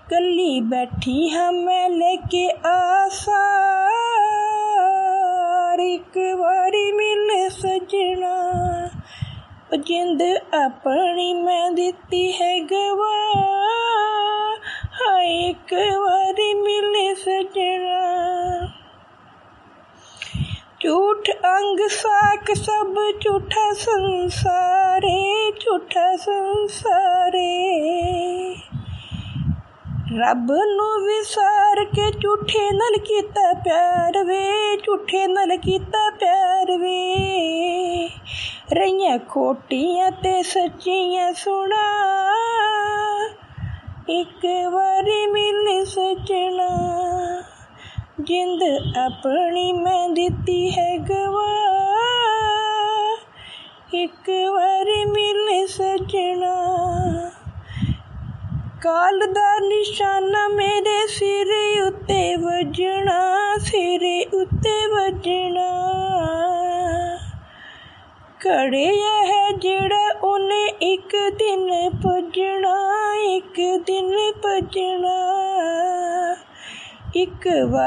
कल्ली बैठी हाँ मैं लेके आसार, एक बारी मिल सजना जिंद अपनी मैं दिती है गवा, हाय एक बारी मिल सजना। झूठ अंग साक सब झूठा संसारे, झूठा संसारे रब नू विसार के झूठे नाल कीता प्यार वे, झूठे नाल कीता प्यार वे। रहियां खोटियां ते सच्चियां सुना, एक बारी मिल सजना जिंद अपनी मैं दिती है गवा, एक बारी मिल सजना। काल दा निशाना मेरे सिर उत्ते वजना, सिर उत्ते वजना। घड़िया है जेड़ा उन्हें एक दिन पुजना, एक दिन पुजना। एक बार